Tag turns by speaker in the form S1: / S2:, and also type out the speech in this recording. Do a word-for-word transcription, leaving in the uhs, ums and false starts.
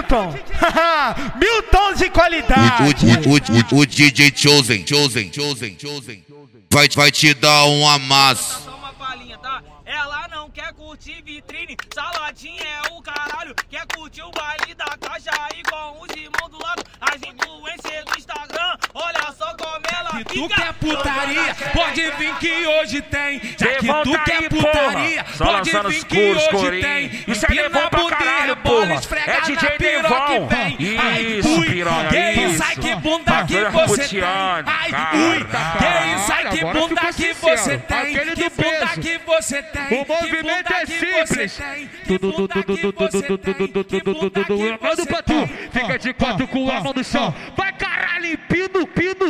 S1: Milton. Mil tons de qualidade.
S2: O, o, o, o, o D J Chosen, Chosen, Chosen, Chosen vai, vai te dar um amasso.
S3: Só uma palhinha, tá? Ela não quer curtir vitrine, saladinha é o caralho. Quer curtir o baile da caixa aí com os irmãos do lado. As influências do Instagram, olha só como ela
S4: Se
S3: fica.
S4: tu quer putaria, pode vir que hoje tem. Já que
S5: Levanta
S4: tu quer
S5: aí,
S4: putaria,
S5: porra. Só
S4: pode
S5: lançando
S4: vir
S5: os
S4: que
S5: curos,
S4: hoje
S5: corinho.
S4: tem.
S5: Isso é Devon pra caralho, porra. É D J Devon. Isso, piranha,
S4: Que
S5: isso.
S4: isso, ai que bunda que
S5: Bagulho
S4: você tem.
S5: roteando,
S4: Ai,
S5: cara.
S4: ui, que isso, ai que
S6: Agora
S4: bunda
S6: ficou
S4: que
S6: sincero.
S4: você tem.
S6: Aquele
S4: Que
S6: do
S4: bunda
S6: peso.
S4: que você tem.
S6: O movimento é simples. Manda pra tu. Fica de quatro com a mão no chão. Vai caralho, pino, pino.